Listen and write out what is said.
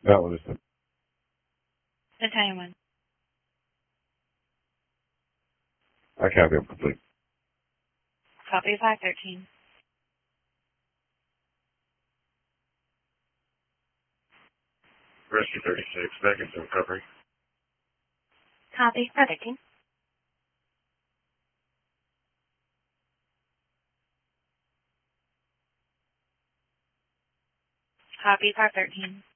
That was the Italian 1. I copy up complete. Copy 513. Rescue 36, back into recovery. Copy 513. Copy 513.